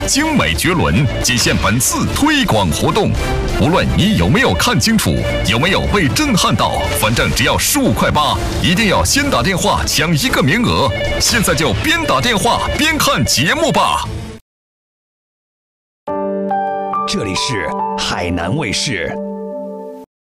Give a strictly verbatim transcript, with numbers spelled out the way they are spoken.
精美绝伦仅限本次推广活动，无论你有没有看清楚，有没有被震撼到，反正只要十五块八，一定要先打电话抢一个名额。现在就边打电话边看节目吧。 这里是海南卫视。